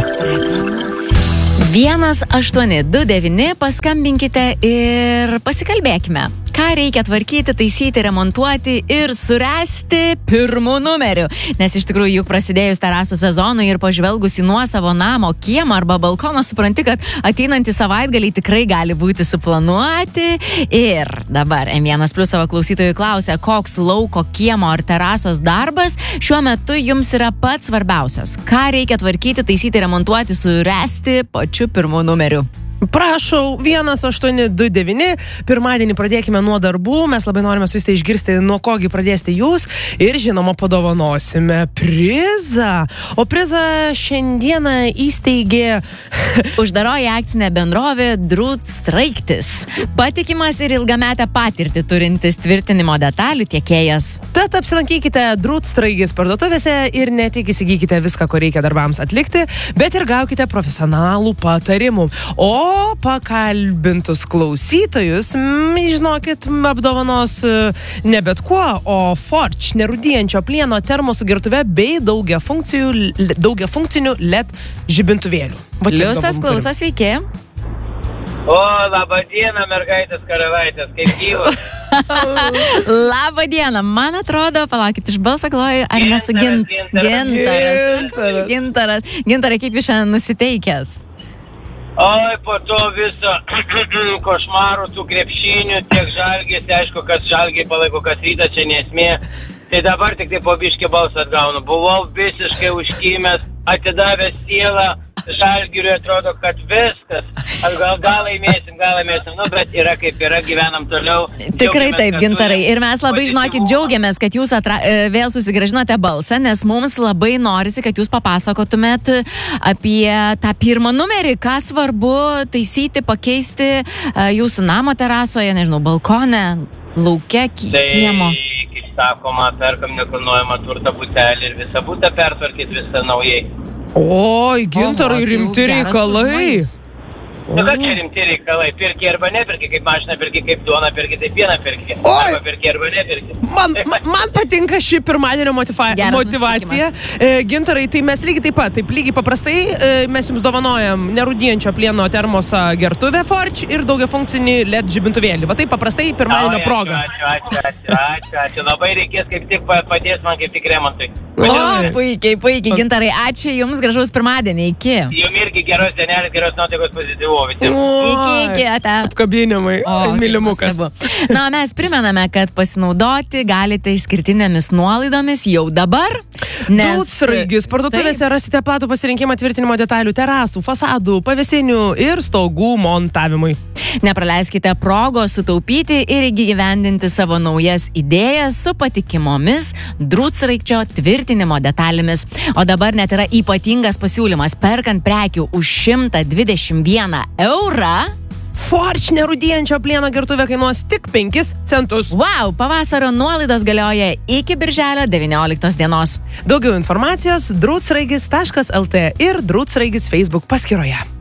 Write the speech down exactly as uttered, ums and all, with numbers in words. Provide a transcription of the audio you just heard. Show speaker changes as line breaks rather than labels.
vienas aštuoni du devyni paskambinkite ir pasikalbėkime. Ką reikia tvarkyti, taisyti, remontuoti ir surasti pirmu numeriu. Nes iš tikrųjų, juk prasidėjus terasų sezonui ir pažvelgus į nuosavo namo kiemą arba balkoną, supranti, kad ateinantį savaitgalį tikrai gali būti suplanuoti. Ir dabar M vienas plius savo klausytojų klausia, koks lauko kiemo ar terasos darbas šiuo metu jums yra pats svarbiausias. Ką reikia tvarkyti, taisyti, remontuoti, surasti pačiu pirmu numeriu.
Prašau, vienas aštuoni du devyni, pirmadienį pradėkime nuo darbų, mes labai norime su jūsite išgirsti, nuo kogi pradėsite jūs ir žinoma padovanosime prizą. O prizą šiandieną įsteigė
uždaroji akcinė bendrovė Drūtstraiktis. Patikimas ir ilgametę patirtį turintis tvirtinimo detalių tiekėjas.
Tad apsilankykite Drūtstraigis parduotuvėse ir ne tik įsigykite viską, ko reikia darbams atlikti, bet ir gaukite profesionalų patarimų. O pakalbintus klausytojus, m, žinokit, apdovanos ne bet kuo, o Forge nerūdijančio plieno termosų gertuve bei daugia funkcijų, daugia funkcinių L E D žibintuvėlių.
Liusas klausas, sveiki.
O, labą dieną, mergaitės karalaitės, kaip gyvos.
Labą dieną, man atrodo, palaukit, iš balso galvoju, ar nesu gin...
Gintaras,
gintaras.
Gintaras.
Gintaras. Gintarai, kaip jūs šiandien nusiteikęs?
Oi, po to viso košmarų, tų krepšinių, tiek žalgės, aišku, kas žalgiai palaiko, kas rytą, čia nesmė. Tai dabar tik tai po biškį balsą atgaunu. Buvau visiškai užkimęs, atidavęs sielą, žalgiriui atrodo, kad viskas. Gal, gal laimėsim, gal laimėsim, nu, bet yra kaip yra, gyvenam toliau.
Tikrai taip, Gintarai. Ir mes labai, žinokit, džiaugiamės, kad jūs atra... vėl susigražinote balsą, nes mums labai norisi, kad jūs papasakotumėt apie tą pirmą numerį, ką svarbu taisyti, pakeisti jūsų namo terasoje, nežinau, balkone, lauke, kiemo.
Tai, kaip sakoma, perkam nekilnojamą turtą butelį ir visą butą pertvarkyti visą naujai.
Oi, Gintarai, rimti reikalai.
Nu, ką čia rimti reikalai? Pirki arba nepirki, kaip mašiną pirki, kaip duoną pirki, taip pieną pirki.
Oi!
Arba pirki arba nepirki.
Man, man, man patinka ši pirmadienio motiva
Geras
motivacija. E, Gintarai, tai mes lygiai taip pat, taip lygiai paprastai, e, mes jums dovanojam nerūdijančio plieno termosą gertuvę Forge ir daugiafunkcinį L E D žibintuvėlį. Va taip paprastai pirmadienio
Oi,
proga.
Ačiū, ačiū, ačiū, ačiū, ačiū. Labai reikės, kaip tik padės man kaip tik remontui.
O, puikiai, puikiai, Gintarai, ačiū jums, gražaus pirmadienį, iki.
Jums irgi geros dienelės, geros nuotaikos, pozityvų visiems.
Iki, iki, ate.
Apkabinimai, mylimukas.
Na, mes primename, kad pasinaudoti galite išskirtinėmis nuolaidomis jau dabar. Nes...
Drūtstraigis parduotuvėse rasite platų pasirinkimą tvirtinimo detalių, terasų, fasadų, pavėsinių ir stogų montavimui.
Nepraleiskite progos sutaupyti ir įgyvendinti savo naujas idėjas su patikimomis Drūtstraigčio tvirtinimo detalėmis. O dabar net yra ypatingas pasiūlymas, perkant prekių už šimtą dvidešimt vieną eurą.
Forge nerūdijančio plieno gertuvė kainuos tik penkis centus.
Wow, pavasario nuolaidos galioja iki birželio devynioliktos dienos.
Daugiau informacijos drūtstraigis taškas L T ir Drūtstraigis Facebook paskyroje.